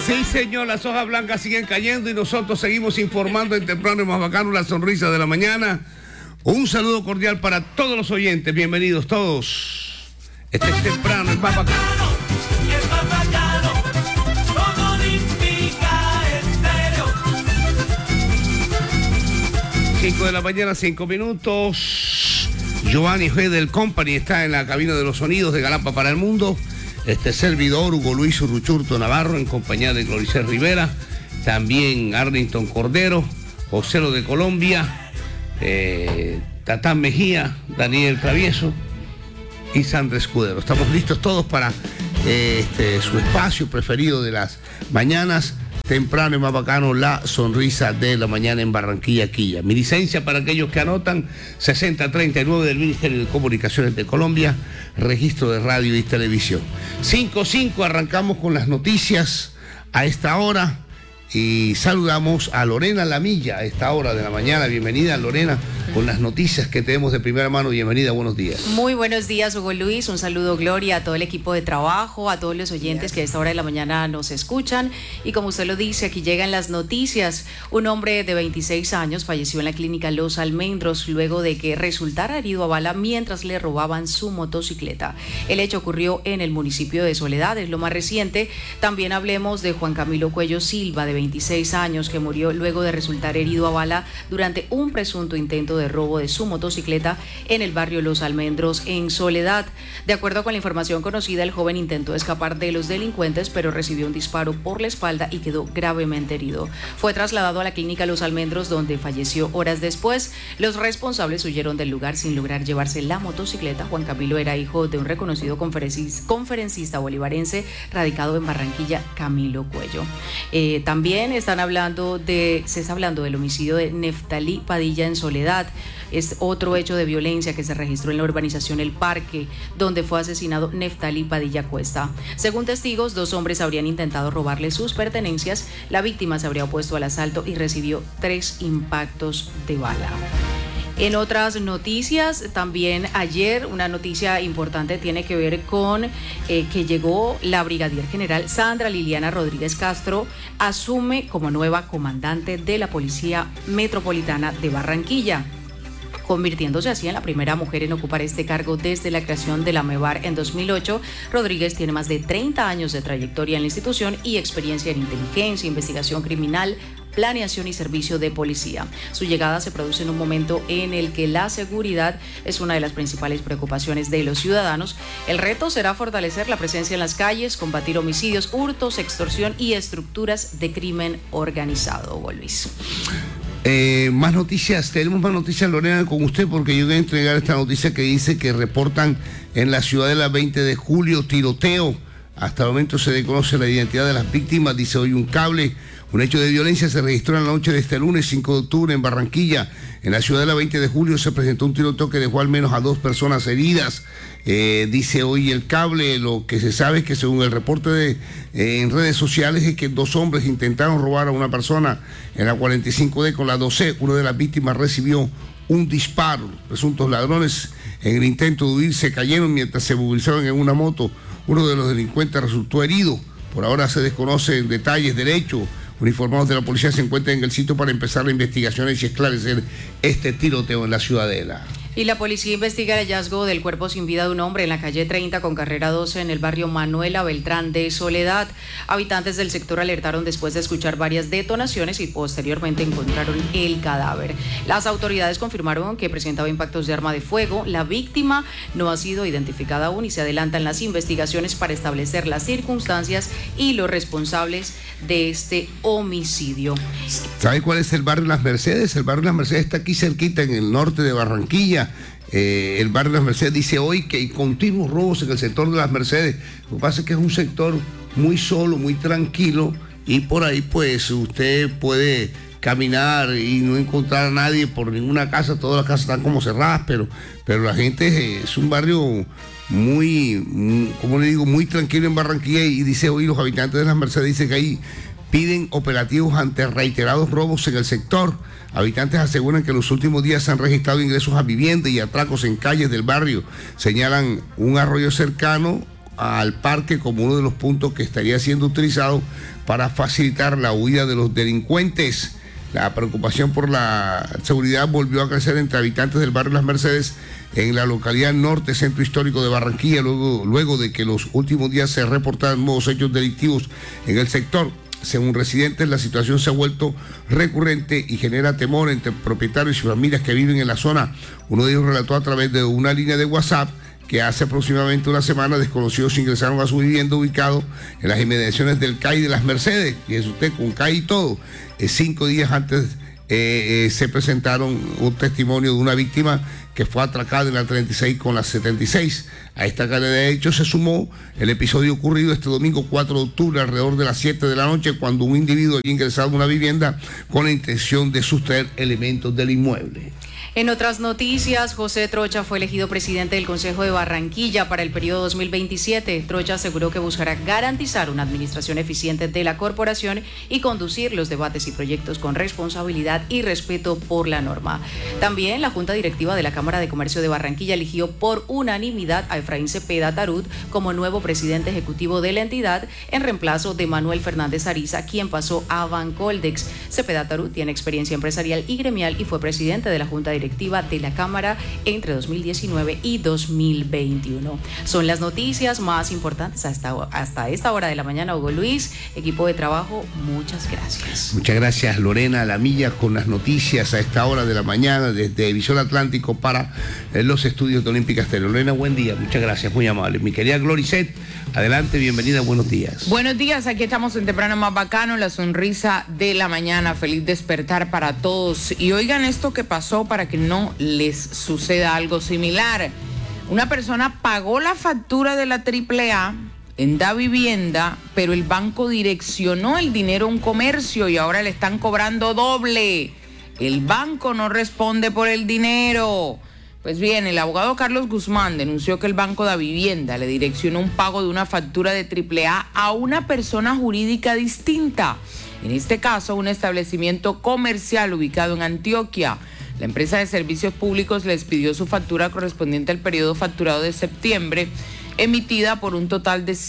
Sí, señor, las hojas blancas siguen cayendo y nosotros seguimos informando en Temprano y Más Bacano, la sonrisa de la mañana. Un saludo cordial para todos los oyentes, bienvenidos todos. Este es Temprano y Más Bacano. 5 de la mañana, 5 minutos. Giovanni G. del Company está en la cabina de los sonidos de Galapa para el Mundo. Este servidor, Hugo Luis Urruchurto Navarro, en compañía de Gloricel Rivera. También Arlington Cordero, Joselo de Colombia, Tatán Mejía, Daniel Travieso y Sandra Escudero. Estamos listos todos para su espacio preferido de las mañanas. Temprano y Más Bacano, la sonrisa de la mañana en Barranquilla, Quilla. Mi licencia para aquellos que anotan, 6039 del Ministerio de Comunicaciones de Colombia, registro de radio y televisión. 5:05, arrancamos con las noticias a esta hora y saludamos a Lorena Lamilla a esta hora de la mañana. Bienvenida, Lorena, con las noticias que tenemos de primera mano. Bienvenida, buenos días. Muy buenos días, Hugo Luis. Un saludo, Gloria, a todo el equipo de trabajo, a todos los oyentes que a esta hora de la mañana nos escuchan. Y como usted lo dice, aquí llegan las noticias. Un hombre de 26 años falleció en la clínica Los Almendros luego de que resultara herido a bala mientras le robaban su motocicleta. El hecho ocurrió en el municipio de Soledad, es lo más reciente. También hablemos de Juan Camilo Cuello Silva, de 26 años, que murió luego de resultar herido a bala durante un presunto intento de robo de su motocicleta en el barrio Los Almendros, en Soledad. De acuerdo con la información conocida, el joven intentó escapar de los delincuentes, pero recibió un disparo por la espalda y quedó gravemente herido. Fue trasladado a la clínica Los Almendros, donde falleció horas después. Los responsables huyeron del lugar sin lograr llevarse la motocicleta. Juan Camilo era hijo de un reconocido conferencista bolivarense radicado en Barranquilla, Camilo Cuello. También se está hablando del homicidio de Neftalí Padilla en Soledad. Es otro hecho de violencia que se registró en la urbanización El Parque, donde fue asesinado Neftalí Padilla Cuesta. Según testigos, 2 hombres habrían intentado robarle sus pertenencias. La víctima se habría opuesto al asalto y recibió 3 impactos de bala. En otras noticias, también ayer una noticia importante tiene que ver con que llegó la brigadier general Sandra Liliana Rodríguez Castro, asume como nueva comandante de la Policía Metropolitana de Barranquilla, convirtiéndose así en la primera mujer en ocupar este cargo desde la creación de la MEBAR en 2008. Rodríguez tiene más de 30 años de trayectoria en la institución y experiencia en inteligencia, investigación criminal, planeación y servicio de policía. Su llegada se produce en un momento en el que la seguridad es una de las principales preocupaciones de los ciudadanos. El reto será fortalecer la presencia en las calles, combatir homicidios, hurtos, extorsión y estructuras de crimen organizado. Hugo Luis. Más noticias, tenemos más noticias, Lorena, con usted, porque yo voy a entregar esta noticia que dice que reportan en la ciudad de la 20 de julio tiroteo. Hasta el momento se desconoce la identidad de las víctimas, dice hoy un cable. Un hecho de violencia se registró en la noche de este lunes 5 de octubre en Barranquilla. En la ciudad de la 20 de julio se presentó un tiroteo que dejó al menos a 2 personas heridas. Dice hoy el cable, lo que se sabe es que según el reporte en redes sociales es que 2 hombres intentaron robar a una persona en la 45D con la 12. Una de las víctimas recibió un disparo. Presuntos ladrones en el intento de huir se cayeron mientras se movilizaban en una moto. Uno de los delincuentes resultó herido. Por ahora se desconocen detalles del hecho. Uniformados de la policía se encuentran en el sitio para empezar las investigaciones y esclarecer este tiroteo en la ciudadela. Y la policía investiga el hallazgo del cuerpo sin vida de un hombre en la calle 30 con carrera 12 en el barrio Manuela Beltrán de Soledad. Habitantes del sector alertaron después de escuchar varias detonaciones y posteriormente encontraron el cadáver. Las autoridades confirmaron que presentaba impactos de arma de fuego. La víctima no ha sido identificada aún y se adelantan las investigaciones para establecer las circunstancias y los responsables de este homicidio. ¿Sabe cuál es el barrio Las Mercedes? El barrio Las Mercedes está aquí cerquita, en el norte de Barranquilla. El barrio Las Mercedes dice hoy que hay continuos robos en el sector de Las Mercedes. Lo que pasa es que es un sector muy solo, muy tranquilo, y por ahí pues usted puede caminar y no encontrar a nadie por ninguna casa. Todas las casas están como cerradas, pero la gente es un barrio muy, como le digo, muy tranquilo en Barranquilla. Y dice hoy los habitantes de Las Mercedes dicen que ahí piden operativos ante reiterados robos en el sector. Habitantes aseguran que en los últimos días se han registrado ingresos a vivienda y atracos en calles del barrio. Señalan un arroyo cercano al parque como uno de los puntos que estaría siendo utilizado para facilitar la huida de los delincuentes. La preocupación por la seguridad volvió a crecer entre habitantes del barrio Las Mercedes en la localidad norte, centro histórico de Barranquilla, luego de que los últimos días se reportaran nuevos hechos delictivos en el sector. Según residentes, la situación se ha vuelto recurrente y genera temor entre propietarios y familias que viven en la zona. Uno de ellos relató a través de una línea de WhatsApp que hace aproximadamente una semana desconocidos ingresaron a su vivienda ubicado en las inmediaciones del CAI de Las Mercedes, fíjese usted, con CAI y todo. 5 días antes se presentaron un testimonio de una víctima que fue atracada en la 36 con la 76. A esta cadena de hechos se sumó el episodio ocurrido este domingo 4 de octubre alrededor de las 7 de la noche, cuando un individuo había ingresado a una vivienda con la intención de sustraer elementos del inmueble. En otras noticias, José Trocha fue elegido presidente del Consejo de Barranquilla para el periodo 2027. Trocha aseguró que buscará garantizar una administración eficiente de la corporación y conducir los debates y proyectos con responsabilidad y respeto por la norma. También la Junta Directiva de la Cámara de Comercio de Barranquilla eligió por unanimidad a Efraín Cepeda Tarut como nuevo presidente ejecutivo de la entidad en reemplazo de Manuel Fernández Ariza, quien pasó a Bancoldex. Cepeda Tarut tiene experiencia empresarial y gremial y fue presidente de la Junta Directiva de la Cámara entre 2019 y 2021. Son las noticias más importantes hasta esta hora de la mañana. Hugo Luis, equipo de trabajo, muchas gracias. Muchas gracias, Lorena Lamilla, con las noticias a esta hora de la mañana desde Visor Atlántico para los estudios de Olímpica Estéreo. Lorena, buen día, muchas gracias, muy amable. Mi querida Gloricet, adelante, bienvenida, buenos días. Buenos días, aquí estamos en Temprano Más Bacano, la sonrisa de la mañana, feliz despertar para todos. Y oigan esto que pasó para que no les suceda algo similar. Una persona pagó la factura de la AAA en Davivienda, pero el banco direccionó el dinero a un comercio y ahora le están cobrando doble. El banco no responde por el dinero. Pues bien, el abogado Carlos Guzmán denunció que el Banco Davivienda le direccionó un pago de una factura de AAA a una persona jurídica distinta. En este caso, un establecimiento comercial ubicado en Antioquia. La empresa de servicios públicos les pidió su factura correspondiente al periodo facturado de septiembre, emitida por un total de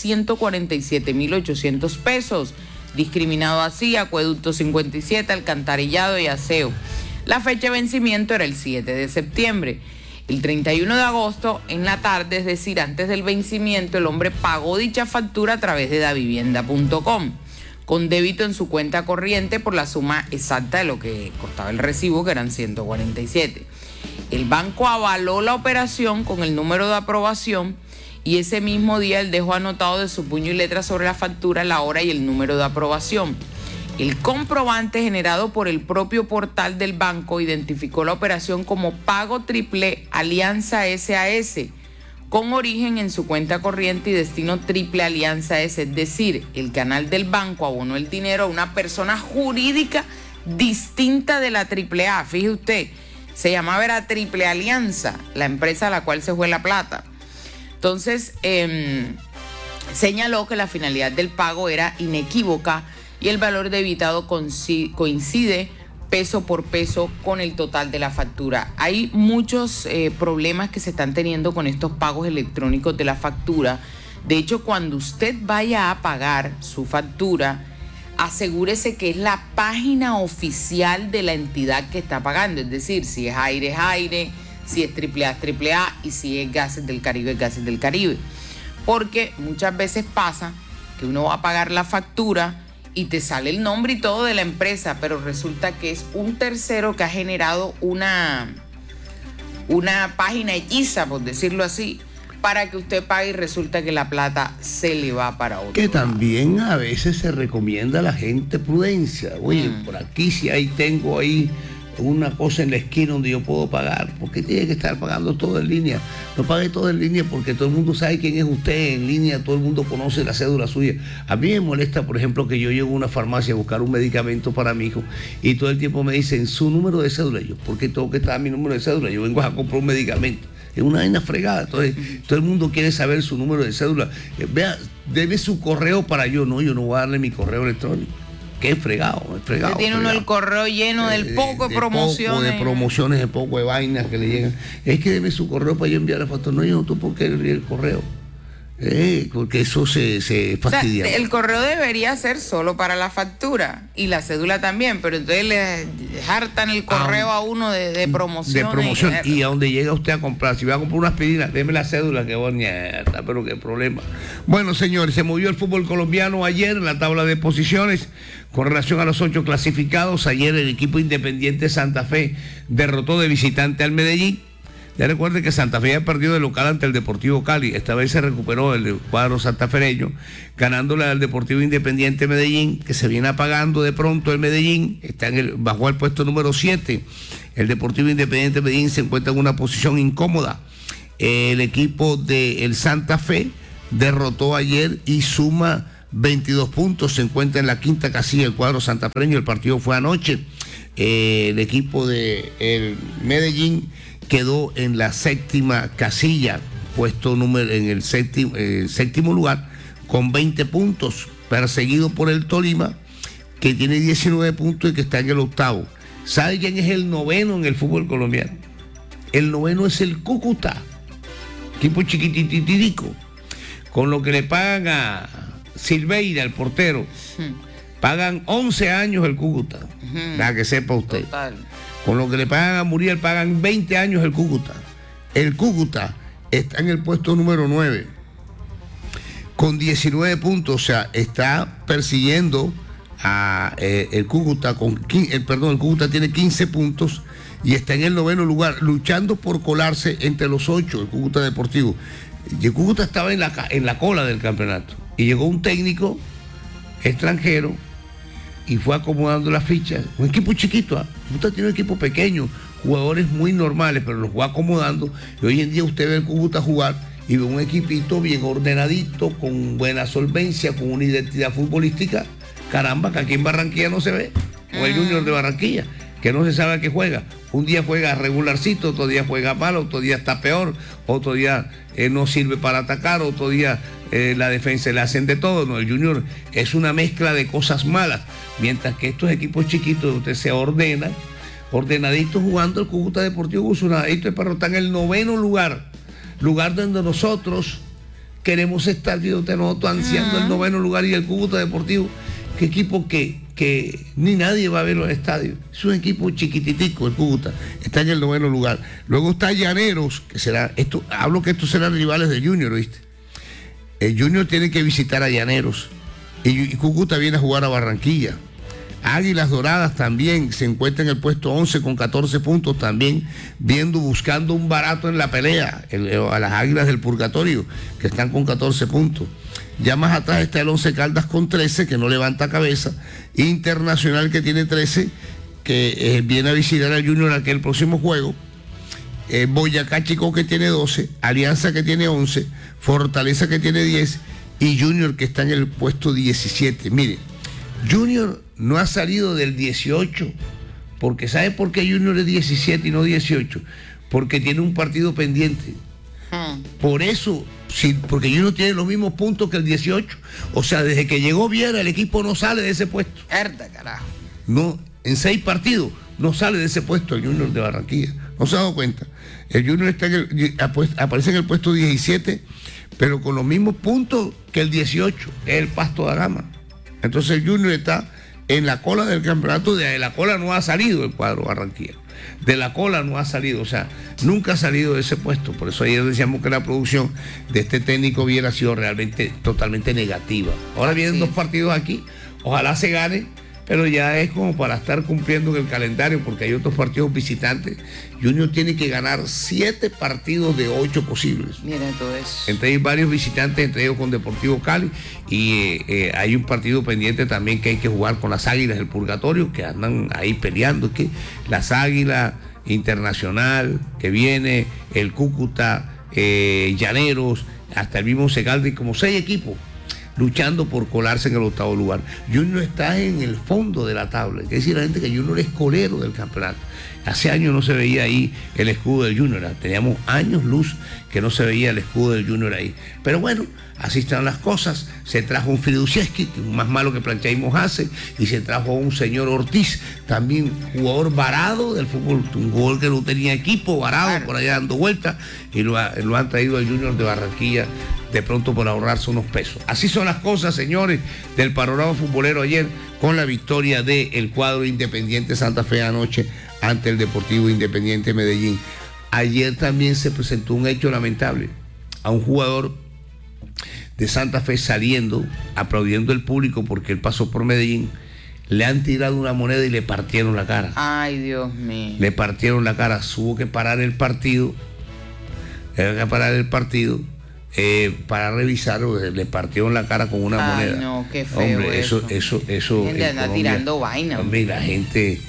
147.800 pesos, discriminado así Acueducto 57, Alcantarillado y Aseo. La fecha de vencimiento era el 7 de septiembre. El 31 de agosto, en la tarde, es decir, antes del vencimiento, el hombre pagó dicha factura a través de davivienda.com, con débito en su cuenta corriente por la suma exacta de lo que costaba el recibo, que eran 147. El banco avaló la operación con el número de aprobación y ese mismo día él dejó anotado de su puño y letra sobre la factura la hora y el número de aprobación. El comprobante generado por el propio portal del banco identificó la operación como Pago Triple Alianza SAS, con origen en su cuenta corriente y destino Triple Alianza S, es decir, el canal del banco abonó el dinero a una persona jurídica distinta de la AAA. Fíjese usted, se llamaba era Triple Alianza, la empresa a la cual se fue la plata. Entonces, señaló que la finalidad del pago era inequívoca y el valor debitado coincide peso por peso con el total de la factura. Hay muchos problemas que se están teniendo con estos pagos electrónicos de la factura. De hecho, cuando usted vaya a pagar su factura, asegúrese que es la página oficial de la entidad que está pagando. Es decir, si es aire, si es AAA es AAA y si es Gases del Caribe es Gases del Caribe. Porque muchas veces pasa que uno va a pagar la factura y te sale el nombre y todo de la empresa, pero resulta que es un tercero que ha generado una página hechiza, por decirlo así, para que usted pague y resulta que la plata se le va para otro. Que también a veces se recomienda a la gente prudencia. Oye, por aquí si tengo ahí una cosa en la esquina donde yo puedo pagar, ¿por qué tiene que estar pagando todo en línea? No pague todo en línea porque todo el mundo sabe quién es usted en línea, todo el mundo conoce la cédula suya. A mí me molesta, por ejemplo, que yo llego a una farmacia a buscar un medicamento para mi hijo y todo el tiempo me dicen su número de cédula. Yo, ¿por qué tengo que estar mi número de cédula? Yo vengo a comprar un medicamento. Es una vaina fregada. Entonces, todo el mundo quiere saber su número de cédula. Vea, debe su correo para yo no voy a darle mi correo electrónico. Qué fregado. Tiene uno el correo lleno del poco de promociones. De promociones, de poco de vainas que le llegan. Es que debe su correo para yo enviar la factura. No, yo no, tú porque el correo. porque eso se fastidia. O sea, el correo debería ser solo para la factura y la cédula también, pero entonces le hartan el correo a uno de promoción. De promoción, y a donde llega usted a comprar, si va a comprar una aspirina, déme la cédula, que bonita, pero qué problema. Bueno, señores, se movió el fútbol colombiano ayer en la tabla de posiciones. Con relación a los 8 clasificados, ayer el equipo Independiente Santa Fe derrotó de visitante al Medellín. Ya recuerde que Santa Fe había perdido de local ante el Deportivo Cali. Esta vez se recuperó el cuadro santafereño, ganándole al Deportivo Independiente Medellín, que se viene apagando de pronto el Medellín. Bajó al puesto número 7. El Deportivo Independiente Medellín se encuentra en una posición incómoda. El equipo del Santa Fe derrotó ayer y suma 22 puntos. Se encuentra en la quinta casilla el cuadro santafereño. El partido fue anoche. El equipo de Medellín quedó en la séptima casilla, puesto en el séptimo lugar, con 20 puntos, perseguido por el Tolima, que tiene 19 puntos y que está en el octavo. ¿Sabe quién es el noveno en el fútbol colombiano? El noveno es el Cúcuta, equipo chiquititico, con lo que le pagan a Silveira, el portero. Pagan 11 años el Cúcuta, para que sepa usted. Total. Con lo que le pagan a Muriel, pagan 20 años el Cúcuta. El Cúcuta está en el puesto número 9, con 19 puntos, o sea, está persiguiendo a el Cúcuta, el Cúcuta tiene 15 puntos y está en el noveno lugar, luchando por colarse entre los 8, el Cúcuta Deportivo. Y el Cúcuta estaba en la cola del campeonato, y llegó un técnico extranjero y fue acomodando las fichas. Un equipo chiquito, Cúcuta tiene un equipo pequeño, jugadores muy normales, pero los fue acomodando, y hoy en día usted ve el Cúcuta jugar y ve un equipito bien ordenadito, con buena solvencia, con una identidad futbolística, caramba, que aquí en Barranquilla no se ve, o el Junior de Barranquilla, que no se sabe a qué juega. Un día juega regularcito, otro día juega mal, otro día está peor, otro día no sirve para atacar, otro día la defensa le hacen de todo. No, el Junior es una mezcla de cosas malas, mientras que estos equipos chiquitos usted se ordena, ordenadito jugando. El Cúcuta Deportivo Usunadito, pero está en el noveno lugar donde nosotros queremos estar, nosotros ansiando el noveno lugar, y el Cúcuta Deportivo, que equipo que ni nadie va a verlo al estadio. Es un equipo chiquititico, el Cúcuta, está en el noveno lugar. Luego está Llaneros, que será, hablo que estos serán rivales de Junior, ¿viste? El Junior tiene que visitar a Llaneros, y Cúcuta viene a jugar a Barranquilla. Águilas Doradas también se encuentra en el puesto 11 con 14 puntos, también buscando un barato en la pelea, a las Águilas del Purgatorio, que están con 14 puntos. Ya más atrás está el 11 Caldas con 13, que no levanta cabeza. Internacional, que tiene 13, que viene a visitar al Junior aquel próximo juego. Boyacá Chico, que tiene 12, Alianza, que tiene 11, Fortaleza, que tiene 10, y Junior, que está en el puesto 17. Mire, Junior no ha salido del 18, porque ¿sabe por qué Junior es 17 y no 18? Porque tiene un partido pendiente. Por eso, sí, porque Junior tiene los mismos puntos que el 18. O sea, desde que llegó Viera, el equipo no sale de ese puesto. Carajo. No, en 6 partidos no sale de ese puesto el Junior de Barranquilla. ¿No se ha dado cuenta? El Junior aparece en el puesto 17, pero con los mismos puntos que el 18, es el Pasto da Gama. Entonces el Junior está en la cola del campeonato. De la cola no ha salido el cuadro Barranquilla. De la cola no ha salido, o sea, nunca ha salido de ese puesto. Por eso ayer decíamos que la producción de este técnico hubiera sido realmente totalmente negativa. Ahora vienen 2 partidos aquí, ojalá se gane, pero ya es como para estar cumpliendo en el calendario, porque hay otros partidos visitantes. Junior tiene que ganar 7 partidos de 8 posibles. Mira, entonces. Entre ellos varios visitantes, entre ellos con Deportivo Cali, y hay un partido pendiente también que hay que jugar con las Águilas del Purgatorio, que andan ahí peleando. Que las Águilas, Internacional, que viene, el Cúcuta, Llaneros, hasta el mismo Segaldi, como 6 equipos luchando por colarse en el 8º lugar. Junior está en el fondo de la tabla. Hay que decir a la gente que Junior es colero del campeonato. Hace años no se veía ahí el escudo del Junior. Teníamos años luz que no se veía el escudo del Junior ahí. Pero bueno, así están las cosas. Se trajo un Fridusiewski, que es más malo que Planchaimos hace, y se trajo un señor Ortiz, también jugador varado del fútbol, un jugador que no tenía equipo, varado por allá dando vueltas, y lo han traído al Junior de Barranquilla de pronto por ahorrarse unos pesos. Así son las cosas, señores, del panorama futbolero ayer con la victoria del cuadro Independiente Santa Fe anoche ante el Deportivo Independiente Medellín. Ayer también se presentó un hecho lamentable a un jugador de Santa Fe saliendo, aplaudiendo el público porque él pasó por Medellín. Le han tirado una moneda y le partieron la cara. Ay, Dios mío. Le partieron la cara. Hubo que parar el partido. Para revisar, le partieron la cara con una moneda. Ay, no, qué feo. Hombre, eso. Gente anda tirando vaina. Hombre, la gente,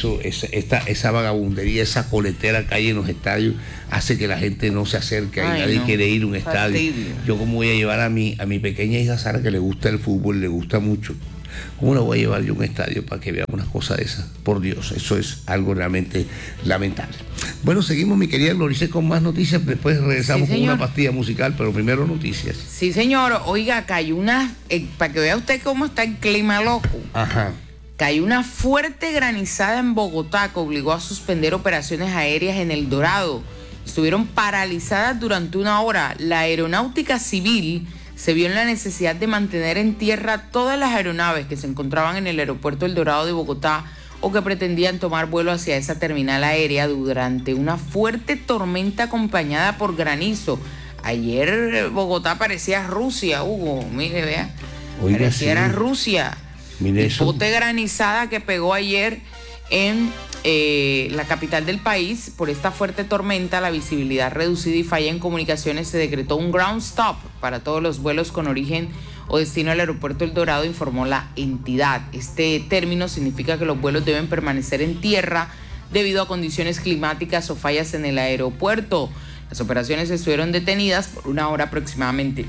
esa vagabundería, esa coletera que hay en los estadios, hace que la gente no se acerque. Ay, nadie quiere ir a un estadio. Fastidio. Yo como voy a llevar a mi pequeña hija Sara, que le gusta el fútbol, le gusta mucho. ¿Cómo la voy a llevar yo a un estadio para que vea unas cosas de esas? Por Dios, eso es algo realmente lamentable. Bueno, seguimos, mi querida Glorice, con más noticias. Después regresamos con una pastilla musical, pero primero noticias. Sí, señor. Oiga, cayó una... para que vea usted cómo está el clima loco. Ajá. Cayó una fuerte granizada en Bogotá que obligó a suspender operaciones aéreas en El Dorado. Estuvieron paralizadas durante una hora. La aeronáutica civil se vio en la necesidad de mantener en tierra todas las aeronaves que se encontraban en el aeropuerto El Dorado de Bogotá o que pretendían tomar vuelo hacia esa terminal aérea durante una fuerte tormenta acompañada por granizo. Ayer Bogotá parecía Rusia, Hugo, mire, vea. Oiga, pareciera sí. Rusia. Mire eso. Bote granizada que pegó ayer en la capital del país. Por esta fuerte tormenta, la visibilidad reducida y falla en comunicaciones, se decretó un ground stop para todos los vuelos con origen o destino al aeropuerto El Dorado, informó la entidad. Este término significa que los vuelos deben permanecer en tierra debido a condiciones climáticas o fallas en el aeropuerto. Las operaciones estuvieron detenidas por una hora aproximadamente.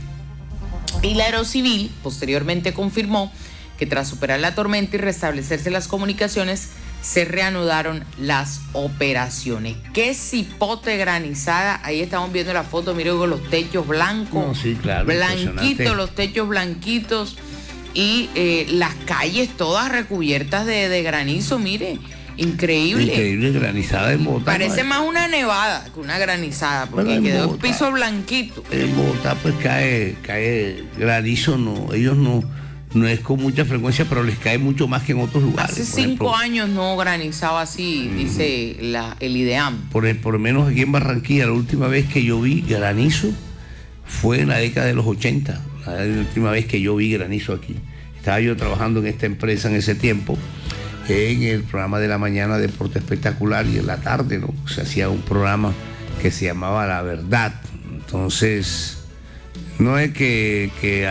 Y la Aerocivil posteriormente confirmó que tras superar la tormenta y restablecerse las comunicaciones, se reanudaron las operaciones. ¡Qué cipote granizada! Ahí estamos viendo la foto, mire, con los techos blancos. No, sí, claro, blanquitos, los techos blanquitos y las calles todas recubiertas de granizo, mire. Increíble. Increíble granizada en Bogotá. Parece más una nevada que una granizada, porque quedó el piso blanquito. En Bogotá pues cae granizo, ellos no es con mucha frecuencia, pero les cae mucho más que en otros lugares. Hace 5 años no granizaba así, dice el IDEAM. Por lo menos aquí en Barranquilla, la última vez que yo vi granizo fue en la década de los 80, la última vez que yo vi granizo aquí. Estaba yo trabajando en esta empresa en ese tiempo, en el programa de la mañana Deporte Espectacular, y en la tarde, ¿no?, se hacía un programa que se llamaba La Verdad. Entonces, no es que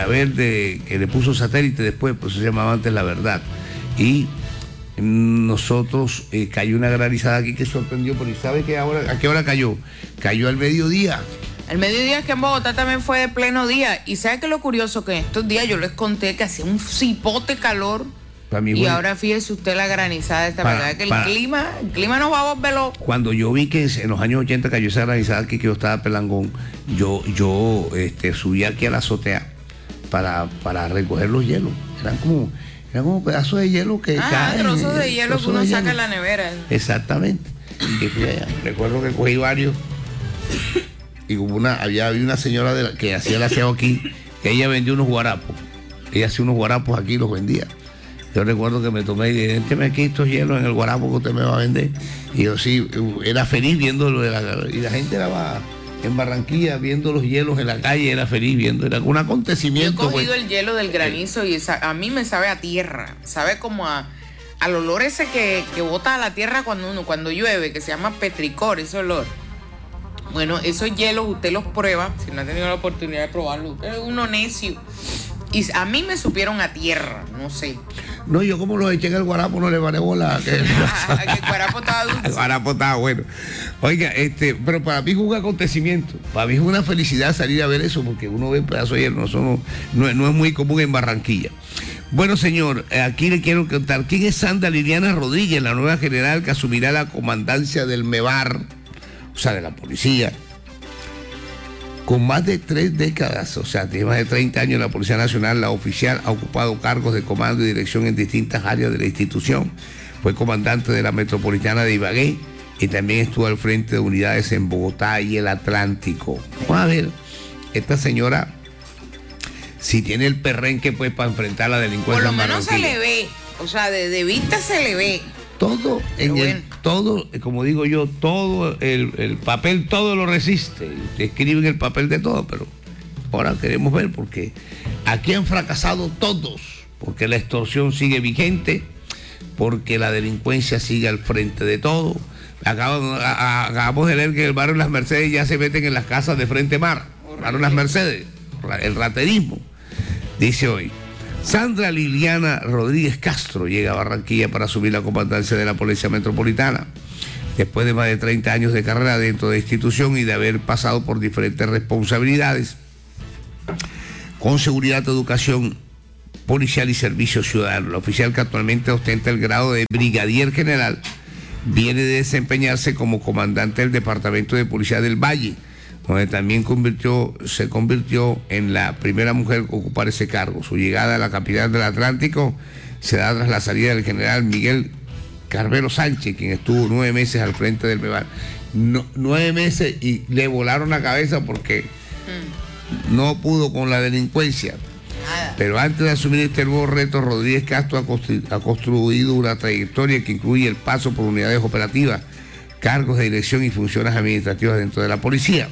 le puso satélite después, pues se llamaba antes La Verdad. Y nosotros cayó una granizada aquí que sorprendió, pero ¿sabe qué ahora? ¿A qué hora cayó? Cayó al mediodía. El mediodía es que en Bogotá también fue de pleno día. Y ¿sabe qué es lo curioso? Que en estos días yo les conté que hacía un cipote calor. Y ahora fíjese usted la granizada esta, verdad que el clima nos va a volver loco. Cuando yo vi que en los años 80 cayó esa granizada aquí, que yo estaba pelangón, yo subí aquí a la azotea para recoger los hielos. Eran como pedazos de hielo que caen. Trozos de hielo que uno saca en la nevera. Exactamente. Y fui allá. Recuerdo que cogí varios. Y había una señora que hacía el aseo aquí, que ella vendía unos guarapos. Ella hacía unos guarapos aquí y los vendía. Yo recuerdo que me tomé y dije, déjeme aquí estos hielos en el guarapo que usted me va a vender. Y yo sí, era feliz viéndolo. Y la gente era en Barranquilla viendo los hielos en la calle, era feliz viendo, era un acontecimiento. Yo he cogido el hielo del granizo y a mí me sabe a tierra, sabe como al olor ese que bota a la tierra cuando llueve, que se llama petricor, ese olor. Bueno, esos hielos usted los prueba, si no ha tenido la oportunidad de probarlo, usted es uno necio. Y a mí me supieron a tierra, no sé. No, yo como lo eché en el guarapo no le paré bola. Que el guarapo estaba dulce. El guarapo estaba bueno. Oiga, pero para mí es un acontecimiento. Para mí es una felicidad salir a ver eso, porque uno ve pedazos de hielo. Eso no es muy común en Barranquilla. Bueno, señor, aquí le quiero contar. ¿Quién es Sandra Liliana Rodríguez, la nueva general que asumirá la comandancia del MEBAR, o sea, de la policía? Con más de 3 décadas, o sea, tiene más de 30 años en la Policía Nacional, la oficial ha ocupado cargos de comando y dirección en distintas áreas de la institución. Fue comandante de la Metropolitana de Ibagué y también estuvo al frente de unidades en Bogotá y el Atlántico. Vamos a ver, esta señora si tiene el perrenque pues para enfrentar la delincuencia. Por lo menos se le ve, o sea, de vista se le ve. Todo, como digo yo, todo el papel, todo lo resiste. Usted escribe en el papel de todo, pero ahora queremos ver porque aquí han fracasado todos, porque la extorsión sigue vigente, porque la delincuencia sigue al frente de todo. Acabamos de leer que el barrio Las Mercedes ya se meten en las casas de Frente Mar. Barrio Las Mercedes, el raterismo. Dice hoy, Sandra Liliana Rodríguez Castro llega a Barranquilla para asumir la comandancia de la Policía Metropolitana. Después de más de 30 años de carrera dentro de la institución y de haber pasado por diferentes responsabilidades con seguridad, educación policial y servicio ciudadano. La oficial, que actualmente ostenta el grado de brigadier general, viene de desempeñarse como comandante del Departamento de Policía del Valle, donde también se convirtió en la primera mujer que ocupar ese cargo. Su llegada a la capital del Atlántico se da tras la salida del general Miguel Carmelo Sánchez, quien estuvo 9 meses al frente del MEVAL. 9 meses y le volaron la cabeza porque no pudo con la delincuencia. Pero antes de asumir este nuevo reto, Rodríguez Castro ha construido una trayectoria que incluye el paso por unidades operativas, cargos de dirección y funciones administrativas dentro de la policía.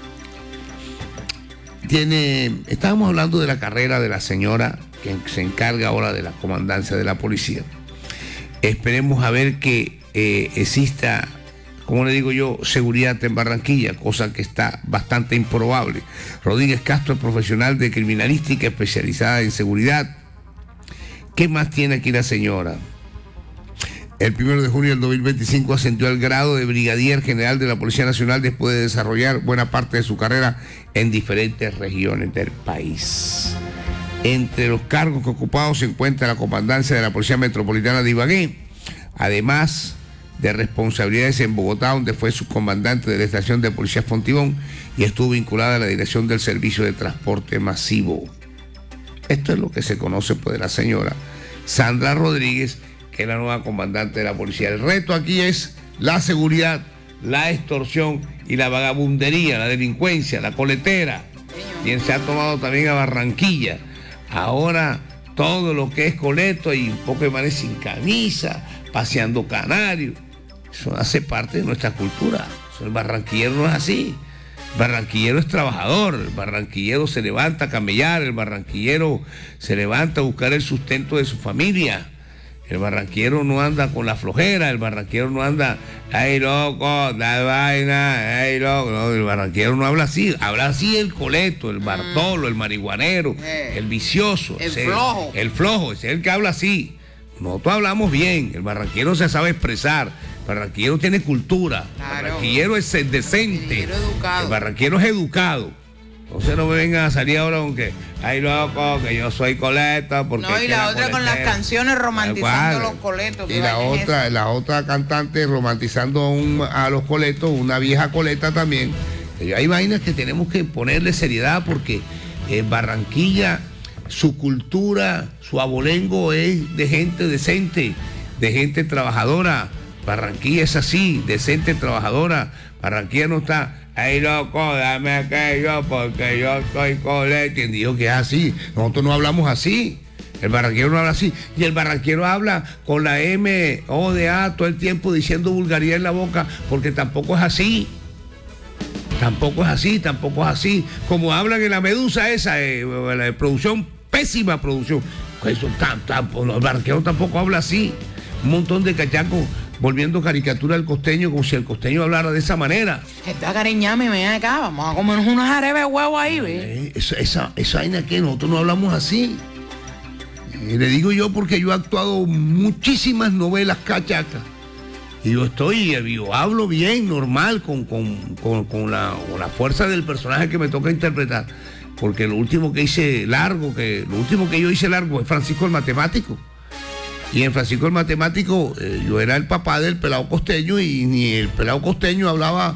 Estábamos hablando de la carrera de la señora que se encarga ahora de la comandancia de la policía. Esperemos a ver que exista, como le digo yo, seguridad en Barranquilla, cosa que está bastante improbable. Rodríguez Castro es profesional de criminalística especializada en seguridad. ¿Qué más tiene aquí la señora? El 1 de junio del 2025 ascendió al grado de brigadier general de la Policía Nacional después de desarrollar buena parte de su carrera en diferentes regiones del país. Entre los cargos que ocupado se encuentra la comandancia de la Policía Metropolitana de Ibagué, además de responsabilidades en Bogotá, donde fue subcomandante de la estación de policía Fontibón y estuvo vinculada a la dirección del servicio de transporte masivo. Esto es lo que se conoce pues de la señora Sandra Rodríguez, que es la nueva comandante de la policía. El reto aquí es la seguridad, la extorsión y la vagabundería, la delincuencia, la coletera, quien se ha tomado también a Barranquilla. Ahora todo lo que es coleto y un poco de manes sin camisa, paseando canario, eso hace parte de nuestra cultura. El barranquillero no es así. El barranquillero es trabajador, el barranquillero se levanta a camellar, el barranquillero se levanta a buscar el sustento de su familia. El barranquero no anda con la flojera, el barranquero no anda, ¡ay loco, da vaina, ay loco! No, el barranquero no habla así el coleto, el bartolo, el marihuanero, el vicioso. El flojo. El flojo, ese es el que habla así. Nosotros hablamos bien, el barranquero se sabe expresar, el barranquero tiene cultura, claro. El barranquero es decente, el barranquero es educado. Entonces no me vengan a salir ahora con que, ay loco, que yo soy coleta, porque... No, y la otra con las canciones romantizando los coletos. Y la otra cantante romantizando a los coletos, una vieja coleta también. Hay vainas que tenemos que ponerle seriedad porque Barranquilla, su cultura, su abolengo es de gente decente, de gente trabajadora. Barranquilla es así, decente, trabajadora. Barranquilla no está... ¡ay loco, dame aquello porque yo soy coleta! ¿Quién dijo que es así? Nosotros no hablamos así. El barranquero no habla así. Y el barranquero habla con la M, O de A todo el tiempo diciendo vulgaridad en la boca, porque tampoco es así. Tampoco es así. Como hablan en la Medusa esa, la producción, pésima producción. Eso, el barranquero tampoco habla así. Un montón de cachacos volviendo caricatura al costeño como si el costeño hablara de esa manera. Esta cariñame, ven acá, vamos a comernos unos arepas de huevo ahí, ¿ves? Esa vaina que nosotros no hablamos así. Le digo yo porque yo he actuado muchísimas novelas cachacas. Y yo hablo bien, normal, con la fuerza del personaje que me toca interpretar. Porque lo último que yo hice largo es Francisco el Matemático. Y en Francisco el Matemático yo era el papá del pelado costeño y ni el pelado costeño hablaba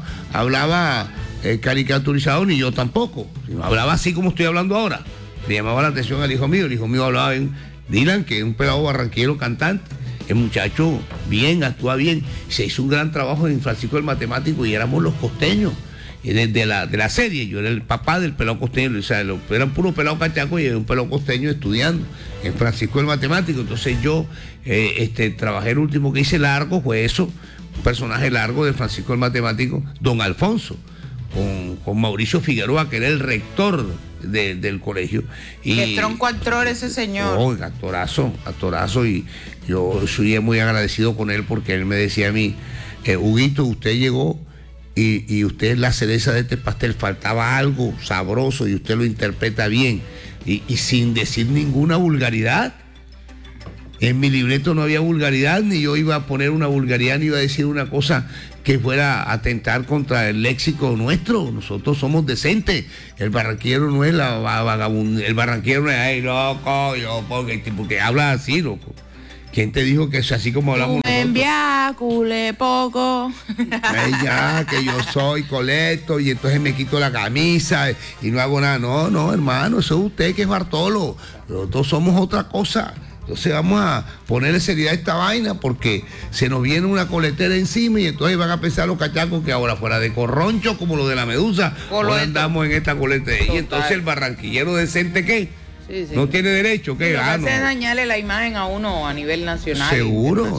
caricaturizado, ni yo tampoco. Hablaba así como estoy hablando ahora. Le llamaba la atención al hijo mío. El hijo mío hablaba bien. Dylan, que es un pelado barranquero cantante. El muchacho bien, actúa bien. Se hizo un gran trabajo en Francisco el Matemático y éramos los costeños. de la serie. Yo era el papá del pelado costeño, o sea, eran puros pelados cachacos y era un pelado costeño estudiando en Francisco el Matemático. Entonces yo trabajé, el último que hice largo fue eso, un personaje largo de Francisco el Matemático, Don Alfonso, con Mauricio Figueroa, que era el rector del colegio. Qué tronco actor ese señor. Oh, actorazo, y yo soy muy agradecido con él porque él me decía a mí, Huguito, usted llegó y usted es la cereza de este pastel, faltaba algo sabroso y usted lo interpreta bien y sin decir ninguna vulgaridad. En mi libreto no había vulgaridad, ni yo iba a poner una vulgaridad, ni iba a decir una cosa que fuera a atentar contra el léxico nuestro. Nosotros somos decentes. El barranquero no es la vagabunda, el barranquero no es, ay, loco, yo, porque habla así, loco. ¿Quién te dijo que es así como hablamos nosotros? Envía, culé poco. Ya, que yo soy colecto y entonces me quito la camisa y no hago nada. No, hermano, eso es usted que es Bartolo. Nosotros somos otra cosa. Entonces vamos a ponerle seriedad a esta vaina porque se nos viene una coletera encima y entonces van a pensar los cachacos que ahora fuera de corroncho como lo de la medusa, ahora andamos en esta coletera. Y entonces el barranquillero decente, ¿qué? Sí. ¿No tiene derecho? ¿Qué? Lo que hace es dañarle la imagen a uno a nivel nacional. Seguro.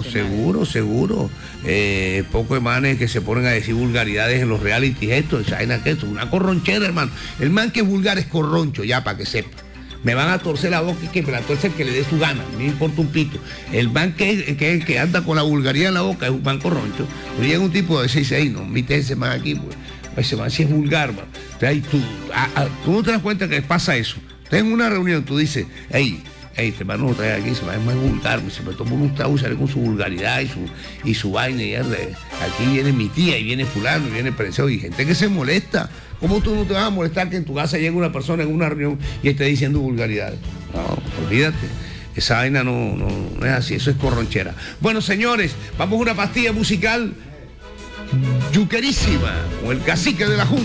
Pocos emanes que se ponen a decir vulgaridades en los reality, esto, esa vaina, que esto, una corronchera, hermano. El man que es vulgar es corroncho, ya, para que sepa. Me van a torcer la boca y que me la torce el que le dé su gana, no me importa un pito. El man que anda con la vulgaridad en la boca es un man corroncho. Pero llega un tipo de 6'6", no, viste ese man aquí, pues. Ese man sí es vulgar, man. O sea, tú no te das cuenta que pasa eso. Estás en una reunión, tú dices, este man no lo trae aquí, se va, es más vulgar, se me toma un trago y sale con su vulgaridad y su vaina. Y aquí viene mi tía y viene fulano y viene prensado y gente que se molesta. ¿Cómo tú no te vas a molestar que en tu casa llegue una persona en una reunión y esté diciendo vulgaridades? No, olvídate. Esa vaina no es así, eso es corronchera. Bueno, señores, vamos a una pastilla musical yuquerísima con el cacique de la Junta.